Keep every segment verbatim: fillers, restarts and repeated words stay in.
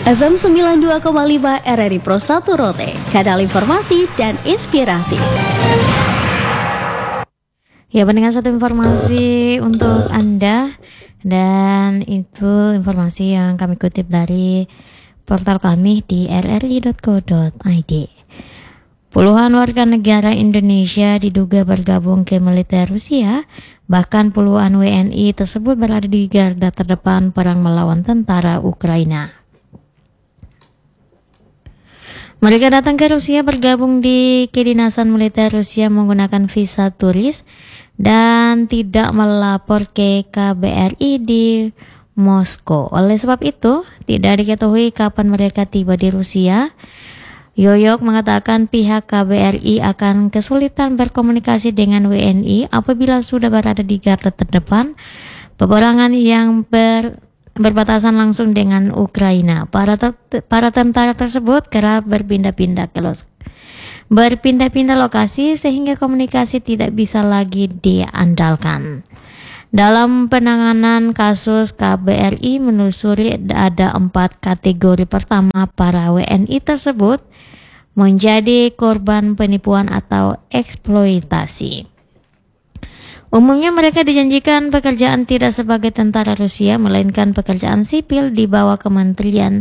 F M sembilan puluh dua koma lima R R I Pro satu Rote, kanal informasi dan inspirasi. Ya, pendengar, satu informasi untuk Anda, dan itu informasi yang kami kutip dari portal kami di r r i dot co dot i d. Puluhan warga negara Indonesia diduga bergabung ke militer Rusia, bahkan puluhan W N I tersebut berada di garda terdepan perang melawan tentara Ukraina. Mereka datang ke Rusia bergabung di kedinasan militer Rusia menggunakan visa turis dan tidak melapor ke K B R I di Moskow. Oleh sebab itu, tidak diketahui kapan mereka tiba di Rusia. Yoyok mengatakan pihak K B R I akan kesulitan berkomunikasi dengan W N I apabila sudah berada di garda terdepan peperangan yang ber, berbatasan langsung dengan Ukraina. Para, te, para tentara tersebut kerap berpindah-pindah ke los, berpindah-pindah lokasi sehingga komunikasi tidak bisa lagi diandalkan. Dalam penanganan kasus, K B R I menelusuri ada empat kategori. Pertama, para W N I tersebut menjadi korban penipuan atau eksploitasi. Umumnya mereka dijanjikan pekerjaan tidak sebagai tentara Rusia, melainkan pekerjaan sipil di bawah Kementerian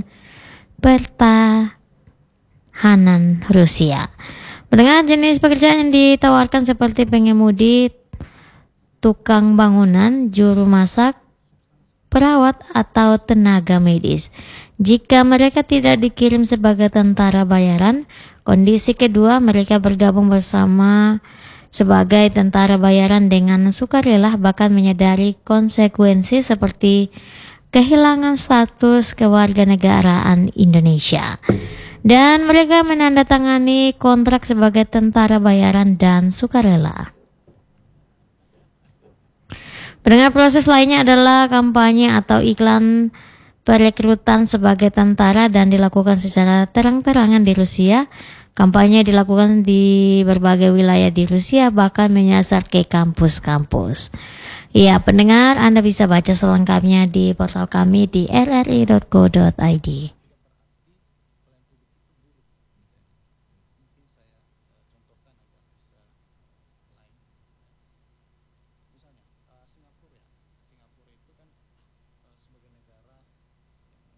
Pertahanan Rusia. Mendengar jenis pekerjaan yang ditawarkan seperti pengemudi, tukang bangunan, juru masak, perawat, atau tenaga medis. Jika mereka tidak dikirim sebagai tentara bayaran, kondisi kedua mereka bergabung bersama sebagai tentara bayaran dengan sukarela, bahkan menyadari konsekuensi seperti kehilangan status kewarganegaraan Indonesia. Dan mereka menandatangani kontrak sebagai tentara bayaran dan sukarela. Pendengar, proses lainnya adalah kampanye atau iklan perekrutan sebagai tentara dan dilakukan secara terang-terangan di Rusia. Kampanye dilakukan di berbagai wilayah di Rusia, bahkan menyasar ke kampus-kampus. Ya, pendengar, Anda bisa baca selengkapnya di portal kami di r r i dot co dot i d.